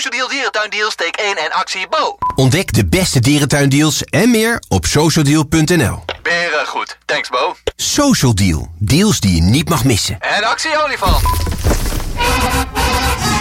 Social Deal Dierentuindeal steek 1 en actie Bo. Ontdek de beste dierentuindeals en meer op socialdeal.nl. Beren goed. Thanks Bo. Social Deal. Deals die je niet mag missen. En actie olifant.